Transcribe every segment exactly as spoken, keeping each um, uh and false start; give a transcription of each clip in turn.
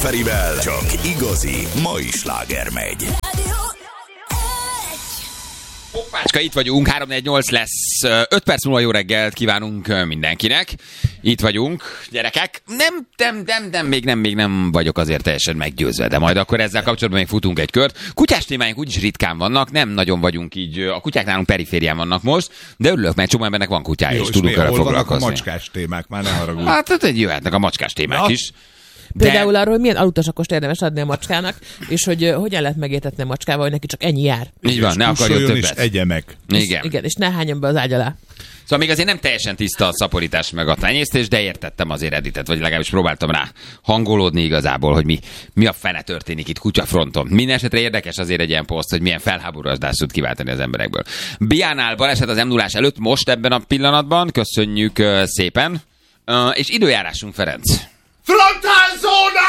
Ferivel csak igazi mai sláger megy. Hoppácska, itt vagyunk, három négy nyolc lesz, öt perc múlva jó reggelt kívánunk mindenkinek. Itt vagyunk, gyerekek. Nem, nem, nem, nem, még nem, még nem vagyok azért teljesen meggyőzve, de majd akkor ezzel kapcsolatban még futunk egy kört. Kutyás témáink úgyis ritkán vannak, nem nagyon vagyunk így, a kutyák nálunk periférián vannak most, de örülök, mert csomó embernek van kutyája, és tudunk vele foglalkozni. A macskás témák, már ne haragudj. Hát, hát jöhetnek a macskás témák ja. is. De... Például arról, hogy milyen alutasakost érdemes adni a macskának, és hogy uh, hogyan lehet megértetni a macskával, hogy neki csak ennyi jár. Így van, ne akarjon többet. És egye meg. Igen. És, igen, és ne hányom be az ágy alá. Szóval még azért nem teljesen tiszta a szaporítás meg a tenyésztés, de értettem azért Editet, vagy legalábbis próbáltam rá hangolódni igazából, hogy mi, mi a fene történik itt kutyafronton. Mindenesetre érdekes azért egy ilyen poszt, hogy milyen felháborodást tud kiváltani az emberekből. Biánál baleset az em nullás előtt most ebben a pillanatban, köszönjük uh, szépen, uh, és időjárásunk, Ferenc. Frontálzóna!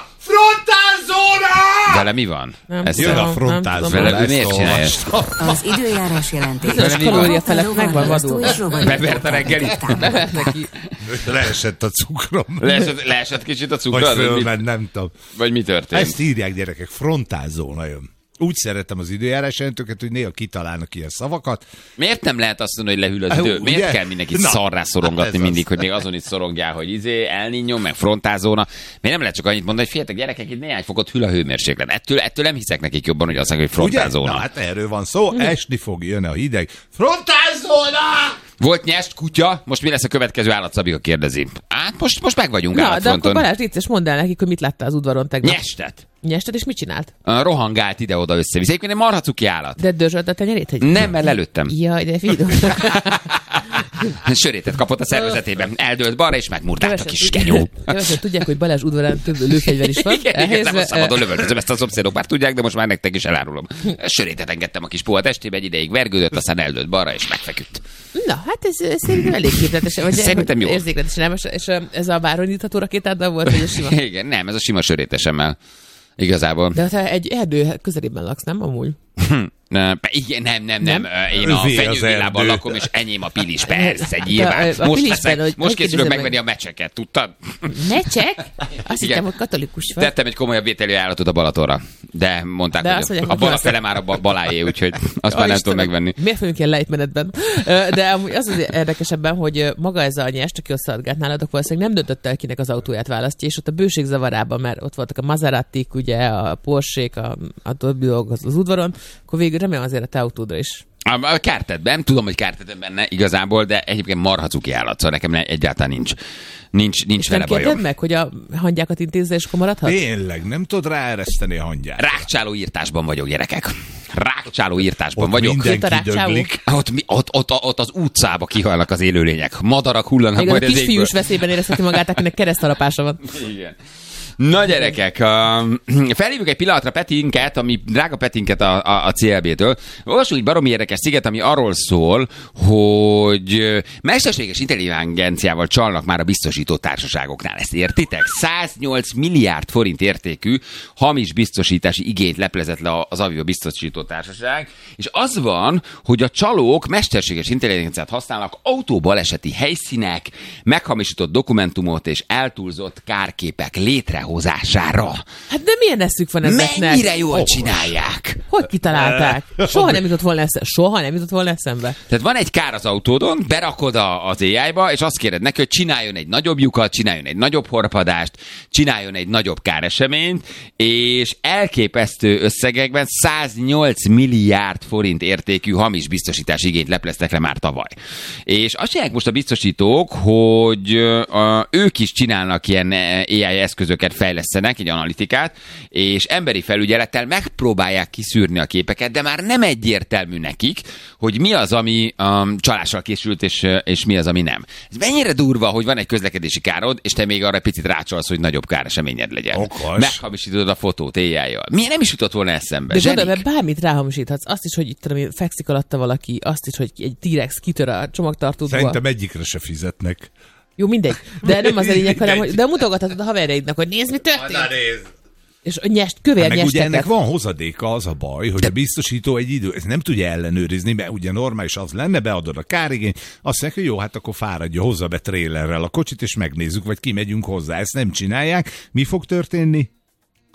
Frontálzóna! Vele mi van? Ez jön a frontálzóna. Vele miért csinálja? Az időjárás jelentés. Bizonyos kalória felett meg van vadul. Bevert a reggelit? Bevert neki. Leesett a cukrom. Leesett, leesett kicsit a cukrod? Vagy fölment, nem tudom. Vagy mi történt? Ezt írják, gyerekek, frontálzóna jön. Úgy szeretem az időjárás jelentőket, hogy néha kitalálnak ilyen szavakat. Miért nem lehet azt mondani, hogy lehűl az idő? Miért ugye? kell mindenkit Na, szarrá szorongatni mindig, az. hogy még azon itt szorongjál, hogy izé, El Niño, meg frontázóna. Miért nem lehet csak annyit mondani, hogy figyeljetek, gyerekek, itt néhány fokot hűl a hőmérséklet. Ettől, ettől nem hiszek nekik jobban, hogy azt mondják, hogy frontázóna. Na, hát erről van szó, hm. esni fog, jön a hideg. Frontálzóna! Volt nyest kutya, most mi lesz a következő állat, Szabika kérdezi. Hát most, most meg vagyunk Na, de állatfronton. akkor Balázs, légy, és mondd el nekik, hogy mit láttál az udvaron tegnap. Nyestet. Nyested, és mit csinált? Uh, rohangált ide-oda össze-vissza. Egyébként egy marha cuki állat. De dörzsölt a tenyerét? Hogy... Nem, mert lelőttem. Jaj, de figyelj. Sörétet kapott a szervezetében. Eldőlt balra, és megmurdált a kis kenyó. Kevesen tudják, hogy Balázs udvarán több lőfegyver is van. Igen, igen, nem a szabadon lövöldözöm, ezt a szomszédok már tudják, de most már nektek is elárulom. Sörétet engedtem a kis puha testébe, egy ideig vergődött, aztán eldőlt balra, és megfeküdt. Na, hát ez, ez szerintem elég képletes. Vagy szerintem jó. Érzékletes, nem? És ez a báronyítható rakétáddal volt, vagy a sima? Igen, nem, ez a sima sörétesemmel. Igazából. De ha egy erdő közelében laksz, nem amúgy? Nem, igen, nem, nem, nem, nem. Én a fenyővillában lakom, és enyém a pilis, persze, nyilván. A, a most pilisben, leszek, most készülök megvenni a mecseket, tudtad? Mecsek? Azt hittem, hogy katolikus vagy. Tettem egy komolyabb vételű állatot a Balatonra, de mondták, de hogy a, mondják, a bal fele már a balájé, úgyhogy azt már nem tudom megvenni. Miért fogunk ilyen lejtmenetben? De amúgy az az érdekesebben, hogy maga ez a nyest, aki összeadgált nálatok, valószínűleg nem döntött el, kinek az autóját választja, és ott a bőség zavarában, mert ott voltak a Maseratik, ugye, a Porsche-k, a, a többi az, az udvaron, akkor végül remélem azért a te autódra is. A kártetben, nem tudom, hogy kártetem benne igazából, de egyébként marha cuki állat, szóval nekem egyáltalán nincs, nincs, nincs vele bajom. Nem meg, hogy a hangyákat intézze és komaradhat? Tényleg, nem tudod ráereszteni a hangyát. Rákcsáló írtásban vagyok, gyerekek. Rákcsáló írtásban ott vagyok. Mindenki döglik. Ott, ott, ott, ott az utcába kihalnak az élőlények. Madarak hullanak még majd az égből. A kisfiús égből. veszélyben érezheti magát, akinek keresztalapása van. Igen. Na gyerekek, uh, felhívjuk egy pillanatra Petinket, ami drága Petinket a, a, a cé el bé-től. Olvassuk egy baromi érdekes sziget, ami arról szól, hogy mesterséges intelligenciával csalnak már a biztosító társaságoknál. Ezt értitek? száznyolc milliárd forint értékű hamis biztosítási igényt leplezett le az Avio biztosító társaság, és az van, hogy a csalók mesterséges intelligenciát használnak autóbaleseti helyszínek, meghamisított dokumentumot és eltúlzott kárképek létre hozására. Hát de milyen eszük van ezeknek? Mennyire jól Okos. csinálják? Hogy kitalálták? Soha nem jutott volna eszembe. Soha nem jutott volna eszembe. Tehát van egy kár az autódon, berakod az á i-ba, és azt kéred neki, hogy csináljon egy nagyobb lyukat, csináljon egy nagyobb horpadást, csináljon egy nagyobb káreseményt, és elképesztő összegekben száznyolc milliárd forint értékű hamis biztosítási igényt lepleztek le már tavaly. És azt csinálják most a biztosítók, hogy a, ők is csinálnak ilyen á i eszközöket, fejlesztenek, egy analitikát, és emberi felügyelettel megpróbálják kiszűrni a képeket, de már nem egyértelmű nekik, hogy mi az, ami um, csalással készült, és, és mi az, ami nem. Ez mennyire durva, hogy van egy közlekedési károd, és te még arra picit rácsolsz, hogy nagyobb káreseményed legyen. Okos. Meghamisítod a fotót á i-jal. Miért nem is jutott volna eszembe? De gondolom, mert bármit ráhamisíthatsz. Azt is, hogy itt tudom, fekszik alatta valaki, azt is, hogy egy T-rex kitör a csomagtartódból. Szerintem egyikre se fizetnek. Jó, mindegy. De nem az a lényeg, hanem, hogy de mutogathatod a haverjaidnak, hogy nézd, mi történt. És a nyest, kövér hát meg nyesteket. ugye ennek van hozadéka, az a baj, hogy de... a biztosító egy idő, ez nem tudja ellenőrizni, mert ugye normális az lenne, beadod a kárigényt, azt mondják, hogy jó, hát akkor fáradja, hozza be trélerrel a kocsit, és megnézzük, vagy kimegyünk hozzá. Ezt nem csinálják. Mi fog történni?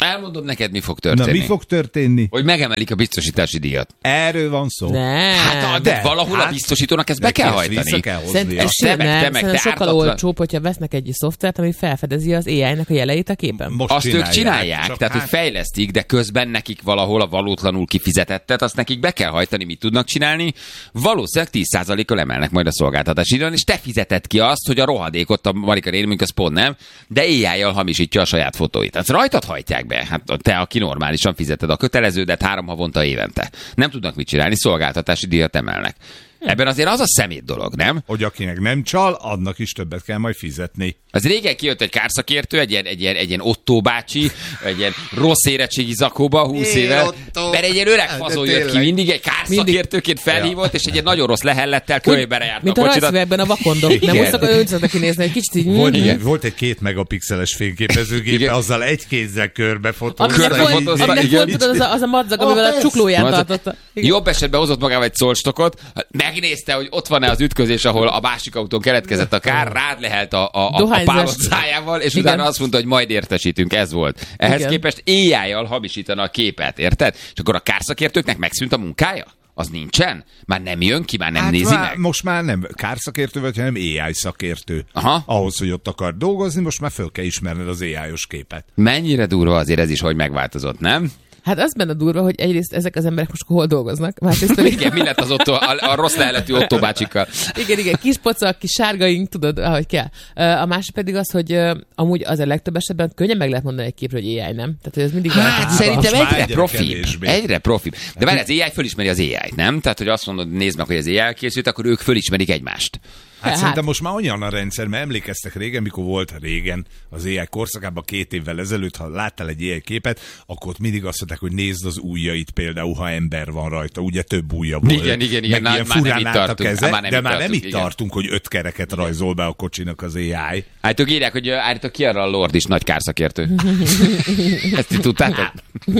Elmondom neked, mi fog történni. Na, mi fog történni? Hogy megemelik a biztosítási díjat. Erről van szó. Nem. Hát, de, de valahol hát, a biztosítónak ezt be kell hajtani. Vissza kell hozni. Szerint, ez te meg, nem, te meg, te sokkal ártatlan. olcsóbb, hogyha vesznek egy szoftvert, ami felfedezi az á í-nek a jeleit a képen. Most Azt csinálják, ők csinálják, csak tehát hát... hogy fejlesztik, de közben nekik valahol a valótlanul kifizetettet, azt nekik be kell hajtani, mit tudnak csinálni. Valószínűleg tíz százalékkal emelnek majd a szolgáltatási díjon, és te fizeted ki azt, hogy a rohadékot a Marika Rémünk, az pont nem, de á í-jal hamisítja a saját fotóit. Tehát rajtad hajtják be. Hát te, aki normálisan fizeted a köteleződet három havonta évente. Nem tudnak mit csinálni, szolgáltatási díjat emelnek. Ebben azért az a szemét dolog, nem? Hogy akinek nem csal, annak is többet kell majd fizetni. Az régen kijött egy kárszakértő, egy ilyen, egy ilyen, egy ilyen Otto bácsi, egy ilyen rossz érettségi zakóba, húsz éve, mert egy ilyen öreg fazon jött ki mindig, egy kárszakértőként felhívott, és egy ilyen nagyon rossz lehellettel kölybe járt mint a a kocsidat. rajzfilmekben a vakondok. Nem úgy szoktak kinézni, egy kicsit így... Volt, igen. Volt egy két megapixeles fényképezőgépe, azzal egy kézzel körbe fotózta. Körbe fotózta, Aminek igen. volt, tudod, az a, az a madzag, amivel a csuklóját tartotta. Jobb esetben hozott magával egy szolstokot, megnézte, hogy ott van-e az ütközés, ahol a másik autón keletkezett a kár, rád lehelt a, a, a, a pálocájával, és igen. utána azt mondta, hogy majd értesítünk, ez volt. Ehhez igen. képest á í-jal hamisítana a képet, érted? És akkor a kárszakértőknek megszűnt a munkája? Az nincsen? Már nem jön ki, már nem Hát nézi már, meg? most már nem kárszakértő vagy, hanem á í szakértő. Aha. Ahhoz, hogy ott akar dolgozni, most már föl kell ismerned az á í-os képet. Mennyire durva azért ez is, hogy megváltozott, nem? Hát az benne durva, hogy egyrészt ezek az emberek most hol dolgoznak. Másrészt pedig... Igen, mi lett az Otto, a, a rossz leheletű Otto bácsikkal? Igen, igen, kis pocak, kis sárgaink, tudod, ahogy kell. A másik pedig az, hogy amúgy az a legtöbb esetben könnyen meg lehet mondani egy képről, hogy á í, nem? Tehát, hogy ez mindig Hát szerintem Most már egyre egyre profibb. kevésbé. Egyre profibb. De várj, az á í fölismeri az á í-t, nem? Tehát, hogy azt mondod, nézd meg, hogy az á í készült, akkor ők fölismerik egymást. Hát, Hát. szerintem most már olyan a rendszer, mert emlékeztek régen, mikor volt régen az á í korszakában két évvel ezelőtt, ha láttál egy á í képet, akkor ott mindig azt mondták, hogy nézd az ujjait például, ha ember van rajta, ugye több ujja volt. Igen, igen, igen, Meg na, ilyen már nem furán itt állt a tartunk. keze, Már nem de itt már nem tartunk, itt igen. tartunk, hogy öt kereket rajzol be a kocsinak az á í. Hát ők írják, hogy állítok ki arra a Lord is nagy kárszakértő. Ezt így tudtátok?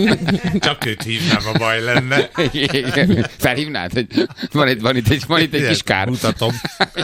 Csak őt hívnám, a baj lenne. Felhívnád, hogy van itt, van itt egy, van itt egy kis kár. Mutatom.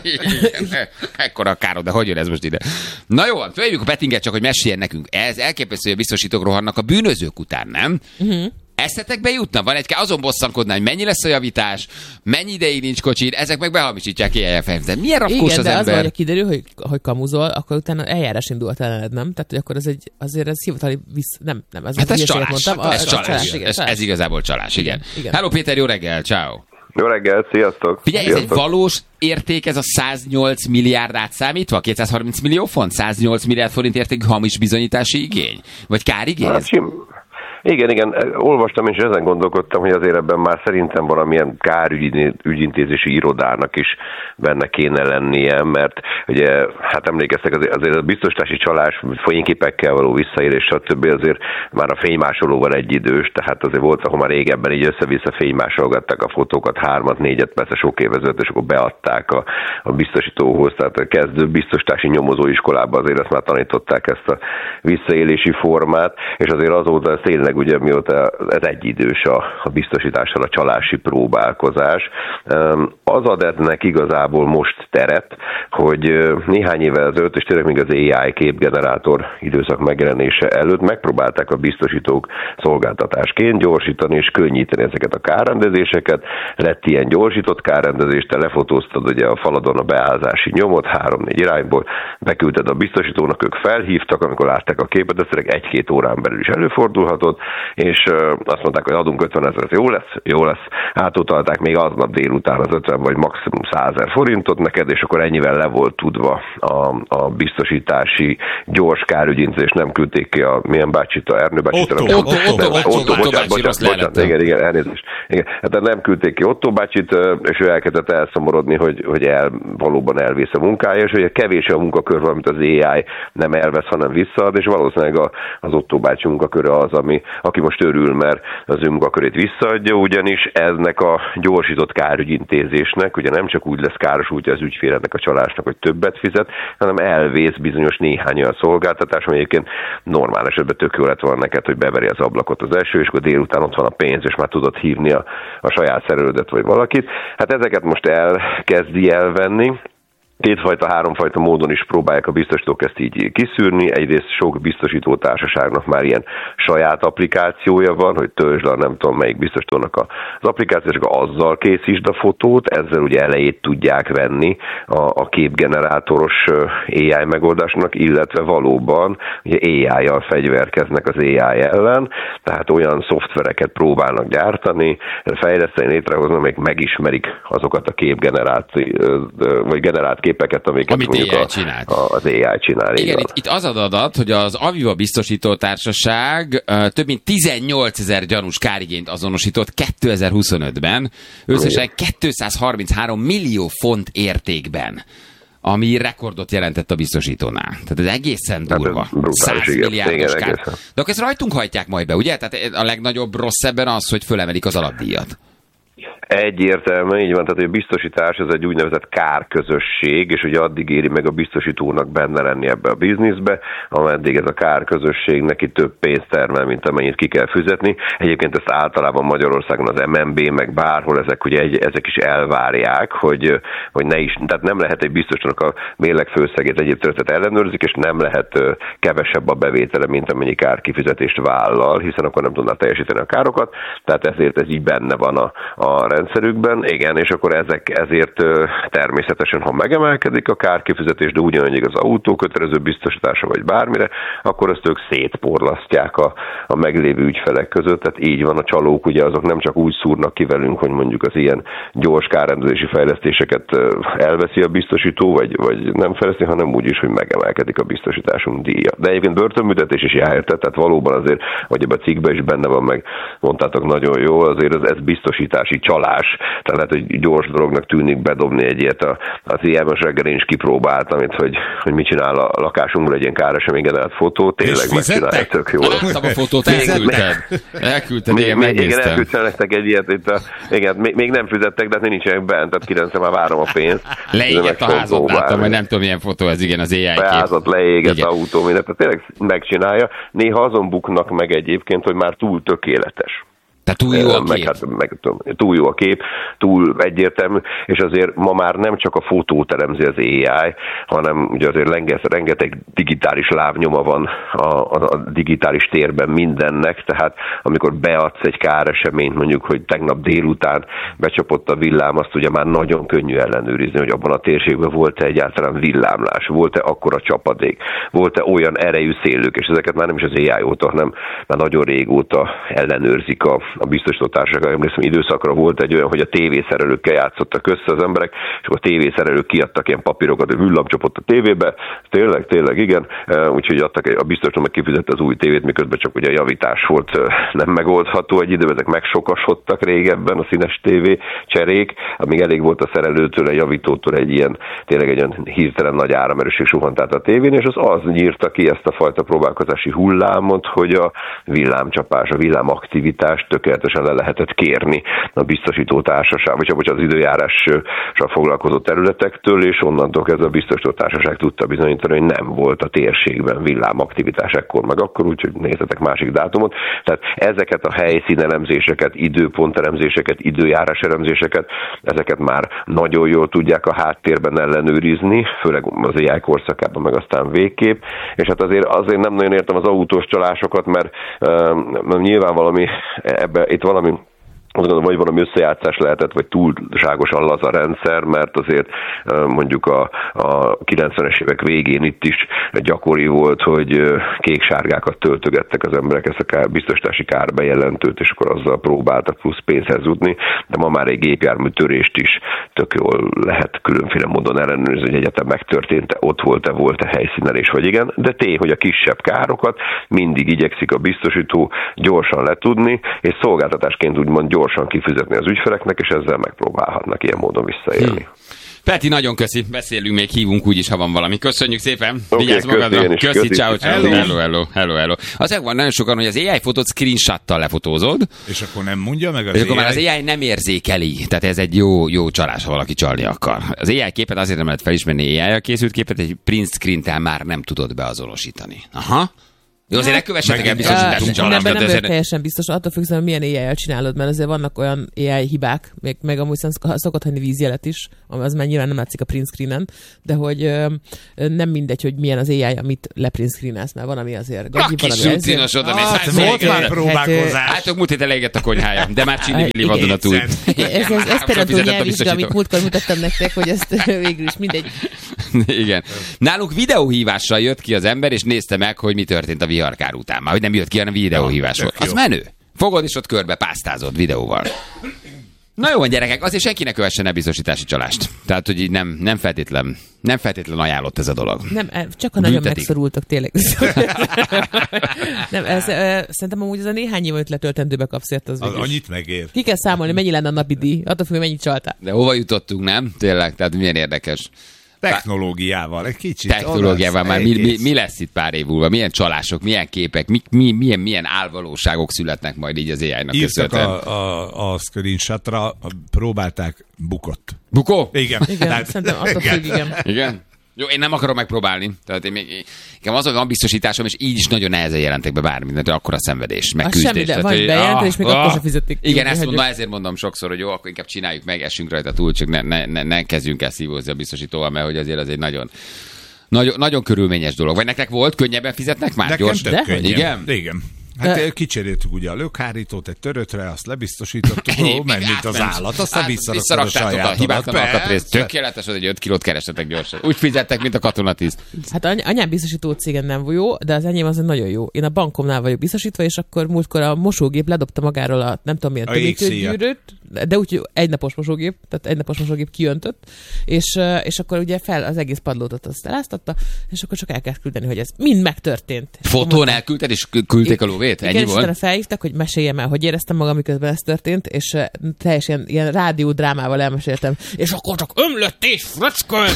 Igen, ekkora károd, de hogy jön ez most ide? Na jó, följövjük a Pettinget, csak hogy meséljen nekünk. Ez elképesztő, hogy a biztosítók rohannak a bűnözők után, nem? Uh-huh. Eszetekbe jutna? Van egy, azon bosszankodná, hogy mennyi lesz a javítás, mennyi ideig nincs kocsid, ezek meg behamisítják ilyen felhívni. Milyen rafkós igen, az de ember? az, hogy kiderül, hogy, hogy kamuzol, akkor utána eljárás indult ellened, nem? Tehát, hogy akkor ez egy, azért ez hivatali visz... Nem, nem, ez Hát az ez csalás. mondtam. Hát ez, A, csalás. csalás, igen, ez, csalás. ez igazából csalás, igen. Igen, igen. Hello Péter, jó reggel, ciao. Jó reggelt, sziasztok! Figyelj, ez sziasztok. egy valós érték, ez a száznyolc milliárd átszámítva? kétszázharminc millió font? száznyolc milliárd forint értékű hamis bizonyítási igény? Vagy kárigény? Hát, sim... Igen, igen, olvastam és ezen gondolkodtam, hogy azért ebben már szerintem valamilyen kárügyintézési irodának is benne kéne lennie, mert ugye, hát emlékeztek, azért, azért a biztosítási csalás, fényképekkel való visszaélés, stb. Azért már a fénymásolóval egyidős, tehát azért volt, ahol már régebben így össze-vissza fénymásolgatták a fotókat, hármat, négyet, persze sok évezőt, és akkor beadták a, a biztosítóhoz, tehát a kezdő biztosítási nyomozóiskolában azért ezt már tanították, ezt a visszaélési formát, és azért azóta ez tényleg ugye mióta ez egyidős a, a biztosítással a csalási próbálkozás. Az ad ennek igazából most teret, hogy néhány évvel ezelőtt, és tényleg még az á í képgenerátor időszak megjelenése előtt megpróbálták a biztosítók szolgáltatásként gyorsítani és könnyíteni ezeket a kárrendezéseket. Lett ilyen gyorsított kárrendezés, te lefotóztad ugye a faladon a beállzási nyomot három-négy irányból, beküldted a biztosítónak, ők felhívtak, amikor látták a képet, ez tényleg egy-két órán belül is előfordulhatott, és azt mondták, hogy adunk ötven ezeret, jó lesz, jó lesz. Átutalták még aznap délután az ötven vagy maximum százezer forintot neked, és akkor ennyivel le volt tudva a, a biztosítási gyors kárügyintézés, nem küldték ki a milyen bácsit, a Ernő bácsit. Otto, Otto, Otto, Otto, bocsánat, bocsánat, bocsánat, igen, igen, elnézést. Igen. Hát nem küldték ki Otto bácsit, és ő elkezdett elszomorodni, hogy, hogy el, valóban elvész a munkája, és hogy kevés a munkakör, amit az á í nem elvesz, hanem visszaad, és valószínűleg a, az Otto bácsi munkaköre az, ami, aki most örül, mert az ő munkakörét visszaadja, ugyanis eznek a gyorsított kárügyintézésnek, ugye nem csak úgy lesz káros útja az ügyfélednek a csalásnak, hogy többet fizet, hanem elvész bizonyos néhány olyan szolgáltatás, ami egyébként normál esetben tök jó lett volna neked, hogy beveri az ablakot az eső, és akkor délután ott van a pénz, és már tudod hívni a, a saját szerelődet vagy valakit. Hát ezeket most elkezdi elvenni, kétfajta, háromfajta módon is próbálják a biztosítók ezt így kiszűrni. Egyrészt sok biztosító társaságnak már ilyen saját applikációja van, hogy töltsd le, nem tudom melyik biztosítónak az applikáció, és akkor azzal készítsd a fotót, ezzel ugye elejét tudják venni a, a képgenerátoros á i megoldásnak, illetve valóban ugye á í-jal fegyverkeznek az á i ellen, tehát olyan szoftvereket próbálnak gyártani, fejleszteni, létrehozni, amelyek megismerik azokat a képgenerált, vagy generált képeket, amiket Amit mondjuk á i a, csinált. a, az á i csinál. Igen, itt, itt az az adat, hogy az Aviva biztosító társaság uh, több mint tizennyolcezer gyanús kárigényt azonosított kétezer-huszonötben, összesen kétszázharminchárom millió font értékben, ami rekordot jelentett a biztosítónál. Tehát ez egészen durva. Hát száz milliárdos kár. Egészen. De akkor ezt rajtunk hajtják majd be, ugye? Tehát a legnagyobb rossz ebben az, hogy fölemelik az alapdíjat. Egyértelműen így van, tehát a biztosítás ez egy úgynevezett kárközösség, és ugye addig éri meg a biztosítónak benne lenni ebbe a bizniszbe, ameddig ez a kárközösség neki több pénzt termel, mint amennyit ki kell fizetni. Egyébként ezt általában Magyarországon az em en bé, meg bárhol ezek ugye egy, ezek is elvárják, hogy, hogy ne is, tehát nem lehet egy biztosítónak a mérlegfőszegét egyéb területet ellenőrzik, és nem lehet kevesebb a bevétele, mint amennyi kárkifizetést vállal, hiszen akkor nem tudná teljesíteni a károkat, tehát ezért ez így benne van a, a rendszerükben, igen, és akkor ezek ezért természetesen, ha megemelkedik a kárkifizetés, de ugyanannyi az autó kötelező biztosítása vagy bármire, akkor ezt ők szétporlasztják a, a meglévő ügyfelek között, tehát így van, a csalók ugye azok nem csak úgy szúrnak ki velünk, hogy mondjuk az ilyen gyors kárrendezési fejlesztéseket elveszi a biztosító, vagy, vagy nem fejleszti, hanem úgy is, hogy megemelkedik a biztosításunk díja. De egyébként börtönbüntetés is jár, tehát valóban azért, vagy ebben a cikkben is benne van, meg mondtátok nagyon jól, azért ez, ez biztosítási csalás. Tehát lehet, hogy gyors dolognak tűnik bedobni egy ilyet. Az á i most reggel én is kipróbáltam, amit, hogy, hogy mit csinál a lakásunkból egy ilyen káresemény generált fotó. Tényleg megcsinálják, tök jól. Láttam a fotót, elküldted. Elküldted, igen, megnéztem. Igen, elküldtem nektek egy ilyet. Itt a, igen, még, még nem fizettek, de nincsenek bent, tehát kilencre már várom a pénzt. Leégett a házat, láttam, hogy nem tudom, milyen fotó ez, igen, az á i kép. Házat leégett, autó, mindent, tehát tényleg megcsinálja. Néha azon buknak meg egyébként, hogy már túl tökéletes. Tehát túl jó a kép. Meg, hát, meg, túl jó a kép, túl egyértelmű, és azért ma már nem csak a fotót elemzi az á i, hanem ugye azért rengeteg digitális lábnyoma van a, a, a digitális térben mindennek, tehát amikor beadsz egy káreseményt, mondjuk, hogy tegnap délután becsapott a villám, azt ugye már nagyon könnyű ellenőrizni, hogy abban a térségben volt-e egyáltalán villámlás, volt-e akkora csapadék, volt-e olyan erejű szélük, és ezeket már nem is az á i óta, hanem már nagyon régóta ellenőrzik a a biztosító társaság. Emlékszem, időszakra volt egy olyan, hogy a tévészerelőkkel játszottak össze az emberek, és akkor a tévészerelők kiadtak ilyen papírokat, hogy villamcsapott a tévébe, tényleg, tényleg, igen, úgyhogy adtak, a biztosító meg kifizette az új tévét, miközben csak ugye a javítás volt nem megoldható, egy időben ezek megsokasodtak régebben, a színes tévé cserék, amíg elég volt a szerelőtől, a javítótól egy ilyen, tényleg egy olyan hirtelen nagy áramerőség suhant át a tévén, és az az nyírta ki ezt a fajta próbálkozási hullámot, hogy a villámcsapás, a villámaktivitás tökéletesen le lehetett kérni a biztosító társaság, vagy, vagy az időjárással foglalkozó területektől, és onnantól kezdve a biztosító társaság tudta bizonyítani, hogy nem volt a térségben villámaktivitás ekkor meg akkor, úgyhogy nézzetek másik dátumot. Tehát ezeket a helyszínelemzéseket, időpontelemzéseket, időjáráselemzéseket, ezeket már nagyon jól tudják a háttérben ellenőrizni, főleg az á i korszakában, meg aztán végképp, és hát azért, azért nem nagyon értem az autós csalásokat, mert uh, nyilván valami ebbe, itt valami azt gondolom, hogy valami összejátszás lehetett, vagy túlságosan laza rendszer, mert azért mondjuk a, a kilencvenes évek végén itt is gyakori volt, hogy kék-sárgákat töltögettek az emberek ezt a kár, biztosítási kárbejelentőt, és akkor azzal próbáltak plusz pénzhez jutni, de ma már egy gépjármű törést is tök jól lehet különféle módon ellenőrizni, hogy egyetem megtörtént-e, ott volt-e, volt-e helyszínelés, vagy igen, de tény, hogy a kisebb károkat mindig igyekszik a biztosító gyorsan letudni, és szolgáltatásként úgymond gyorsan kifizetni az ügyfeleknek, és ezzel megpróbálhatnak ilyen módon visszaélni. Hm. Peti, nagyon köszi. Beszélünk még, hívunk úgyis, ha van valami. Köszönjük szépen. Okay, Vigyázz magadra. Köszi, köszi, ciao, ciao. Hello. Hello, hello, hello, hello. Azért van nagyon sokan, hogy az á i fotót screenshottal lefotózod. És akkor nem mondja meg az és akkor á i? már az á i nem érzékeli. Tehát ez egy jó, jó csalás, ha valaki csalni akar. Az á i képet azért nem lehet felismerni, á i-jel készült képet, egy print screen-tel már nem tudod beazonosítani. Aha. Jó, azért ne kövessetek el biztosítási Nem, csalást. nem, nem ezért- vagyok teljesen biztos, attól függ, hogy milyen éjjel csinálod, mert azért vannak olyan á i hibák, még, meg amúgy szerintem szokott hagyni vízjelet is, ami az már nyilván nem látszik a print screenen, de hogy ö, nem mindegy, hogy milyen az á i, amit leprint screenelsz, mert van, ami azért A kis szúcinos oda mész. Hát, Hát, volt igen. már próbálkozás. Hát, ők múlt héten leégett a konyhája, de már Csini Willi vadonatúj. Ez, ez, ez például nyelvvizsga, amit múltkor mutattam nektek, hogy ezt végül is mindegy. Igen. Nálunk videóhívással jött ki az ember, és nézte meg, hogy mi történt a viharkár után. Már hogy nem jött ki, hanem videóhívás volt. tök jó. Az menő. Fogod, és ott körbe pásztázod videóval. Na jó van, gyerekek, azért senki ne kövessen el biztosítási csalást. Tehát, hogy így nem, nem feltétlen, nem feltétlen ajánlott ez a dolog. Nem, csak a nagyon Büntetik. megszorultak, tényleg. Nem, ez, ö, szerintem amúgy ez a néhány év, amit letöltendőbe kapsz ért, az Az végül is. annyit megér. Ki kell számolni, mennyi lenne a napi díj, attól függ, hogy mennyit csaltál. De hova jutottunk, nem? Tényleg, tehát milyen érdekes. Technológiával, egy kicsit. Technológiával oda, már mi, mi, egész. mi lesz itt pár év múlva? Milyen csalások, milyen képek, mi, mi, milyen, milyen álvalóságok születnek majd így az á i-nak Írtak köszönhetően? a, a, a screenshotra, próbálták, bukott. Bukó? Igen. Igen, Tehát- szerintem attól függ, igen. Igen? Jó, én nem akarom megpróbálni. Tehát én még, nekem az, hogy van biztosításom, és így is nagyon nehezen jelentek be bármit, mert akkor a szenvedés, meg Az küzdés. semmi, de Tehát, vagy hogy- bejelentő, és még akkor se fizetik ki, Igen, hogy ezt hagyjuk. mondom, ezért mondom sokszor, hogy jó, akkor inkább csináljuk meg, essünk rajta túl, csak ne, ne, ne, ne kezdjünk el szívózni a biztosítóval, mert hogy azért az egy nagyon, nagyon, nagyon körülményes dolog. Vagy nektek volt, könnyebben fizetnek már? Nekem Gyors? tök De? könnyen. Igen? Igen. Hát De- de... kicseréltük ugye a lökhárítót egy törötre, azt lebiztosítottuk, ó, ment, mint az állat, aztán Hát, visszaraktad a visszaraktátok a sajátodat. hibátlan alkatrészt. Persze. Tökéletes, hogy egy öt kilót keresetek gyorsan. Úgy fizettek, mint a katonatiszt. Hát any- anyám biztosító cégen nem jó, de az enyém az nagyon jó. Én a bankomnál vagyok biztosítva, és akkor múltkor a mosógép ledobta magáról a nem tudom milyen A égszíjat. gyűrűt, de úgy hogy egynapos mosógép, tehát egynapos mosógép kiöntött, és, ö, és akkor ugye fel az egész padlót azt eláztatta, és akkor csak el kell küldeni, hogy ez mind megtörtént. És akkor Fotón elküldted, és küldték a lóvét? igen, Ennyi és utána volt? felhívtak, hogy meséljem el, hogy éreztem magam, miközben ez történt, és uh, teljesen ilyen rádió drámával elmeséltem. És akkor csak ömlött és fröckölt.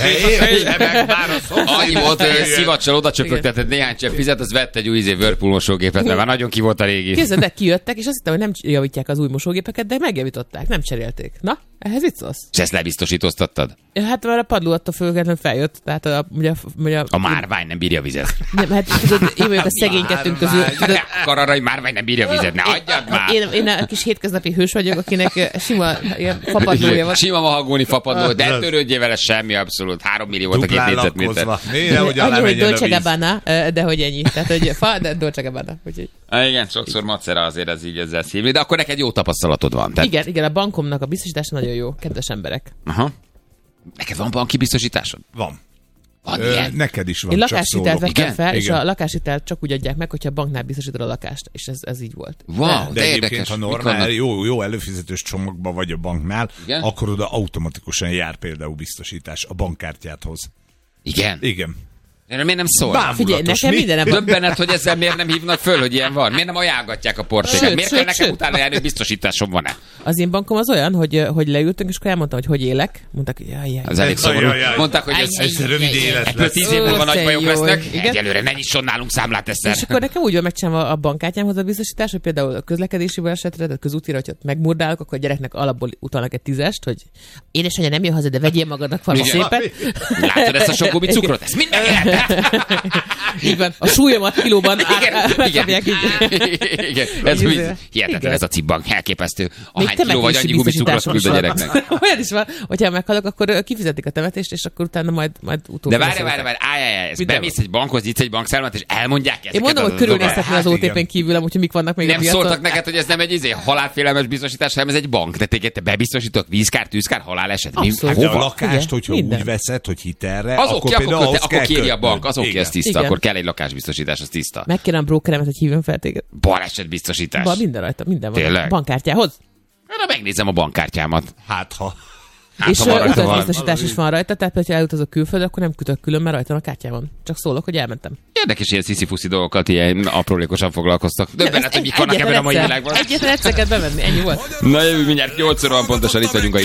Annyi volt, hogy egy szivacsal oda csöpögtetett néhány csepp fizet, az vett egy új izé Whirlpool mosógépet, mert már nagyon ki volt a régi. Képzeld, de kijöttek, és azt hittem, hogy nem javítják az új mosógépeket, de megjavították, nem cserélték. Na, ehhez mit szólsz? És ezt lebiztosítoztattad? Hát már a padló attól függetlenül feljött, tehát a, ugye, ugye, A márvány nem bírja a vizet. nem, hát tudod, én vagyok a szegénykettőnk közül. Tudod, Karara, hogy márvány nem bírja a vizet, ne adjad már! én, én a kis hétköznapi hős vagyok, akinek eh, sima ilyen fapadlója van. Sima mahagóni fapadló, de törődjél vele semmi, abszolút. Három millió volt a két Duplán négyzetméter. lakkozva. Miért, hogy Annyi, hogy alámenjen a Dolce víz. Gabbana, eh, de hogy ennyi. Tehát, hogy fa, de Dolce Gabbana. Úgyhogy. Ah, igen, sokszor macera azért ez így ezzel szívni, de akkor neked jó tapasztalatod van. Tehát... Igen, igen, a bankomnak a biztosítása nagyon jó, kedves emberek. Aha. Neked van banki biztosításod? Van. Van Ö, ilyen? neked is van, Én csak lakáshitelt szólok. vettem Igen? fel, és Igen. a lakáshitelt csak úgy adják meg, hogyha a banknál biztosítod a lakást. És ez, ez így volt. Wow, De, de, de érdekes. egyébként, ha Mik normál, vannak? jó, jó előfizetős csomagban vagy a banknál, Igen? akkor oda automatikusan jár például biztosítás a bankkártyádhoz. Igen. Igen. Erre miért nem szól? Bámulatos, Figyelj, nekem mi? mindenem van. Döbbenet, hogy ezzel miért nem hívnak föl, hogy ilyen van? Miért nem ajánlgatják a portéket? Sőt, Miért sőt, kell nekem sőt. utána járni, hogy biztosításom van-e? Az én bankom az olyan, hogy, hogy leültünk, és akkor elmondtam, hogy hogy élek. Mondták, hogy jaj, jaj. Az elég Jaj, szomorú. jaj, jaj. Mondták, hogy ez, Ez rövid élet ebből lesz. tíz év múlva Ó, nagy te bajok jó. lesznek. Igen. Egyelőre ne nyisson nálunk számlát egyszer. És akkor nekem úgy van megcsinálva a bankkártyámhoz a biztosítás, hogy például a közlekedési balesetre, tehát közútira, hogy ott megmurdálok, akkor a gyereknek alapból utalnak egy tízest, hogy édesanyja nem jön haza, de vegyél magadnak valami Igen. szépet. Látod ezt a sok gumi cukrot? Ez mind megjelent. Így van, a súlyomat kilóban Igen, át- igen. átszabják így. Igen, ez úgy, Igen. hihetetlen ez a cibbank, elképesztő. Még Ahány kiló vagy, temetési annyi gumicukrot biztosításom küld a is van. gyereknek. Olyan is van, hogyha meghalok, akkor ö, kifizetik a temetést, és akkor utána majd, majd utóbb. De várj, várj, várj, állj, állj, állj, Minden bemész egy bankhoz, nyitsz egy bankszámlát, és elmondják ezeket. Én mondom, az hogy körülnézhetni dolgokat. az Hát o té pén igen. kívül, amúgy, hogy mik vannak még a Nem piacon. szóltak neked, hogy ez nem egy izé, halálfélelmes biztosítás, hanem ez egy bank. De téged te bebiztosítok, vízkár, tűzkár, haláleset. Mi, Abszolút. De a hova? lakást, Igen, hogyha minden. úgy veszed, hogy hitelre, Az akkor oké, akkor, például költe, ahhoz akkor kell kéri a kötnöd. bank, az oké, Igen. ez tiszta, Igen. akkor kell egy lakásbiztosítás, az tiszta. Megkérem brókeremet, hogy hívjon fel téged. Baleset biztosítás. Van minden rajta, minden van. Tényleg? Bankkártyához. Na, megnézem a bankkártyámat. Hát ha. Hát, És ha van rajta valami. utazbiztosítás is van rajta, tehát ha elutazok külföldre, akkor nem kütök külön, mert rajta a kártyában. Csak szólok, hogy elmentem. Érdekes ilyen sziszi-fuszi dolgokat, ilyen aprólékosan foglalkoztak. Döbbenet, hogy mik vannak ebben a mai egyszer- világban. Egyetlen egyszer kell bevenni, ennyi volt. Na jövő mindjárt nyolc óra van pontosan, itt vagyunk a